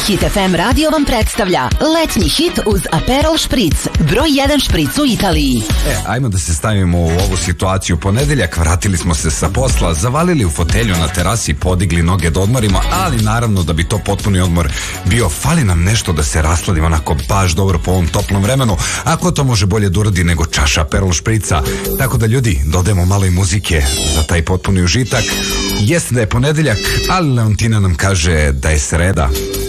Hit FM radio vam predstavlja letnji hit uz Aperol špric, broj 1 špric u Italiji. Ajmo da se stavimo u ovu situaciju. Ponedeljak, vratili smo se sa posla, zavalili u fotelju na terasi, podigli noge da odmorimo, ali naravno da bi to potpuni odmor bio, fali nam nešto da se rasladimo onako baš dobro po ovom toplom vremenu. Ako to može bolje da uradi nego čaša Aperol šprica. Tako da ljudi, dodajemo malo i muzike za taj potpuni užitak. Jeste da je ponedeljak, ali Leontina nam kaže da je sreda.